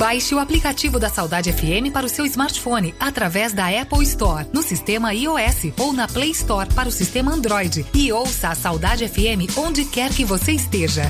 Baixe o aplicativo da Saudade FM para o seu smartphone através da Apple Store, no sistema iOS ou na Play Store para o sistema Android e ouça a Saudade FM onde quer que você esteja.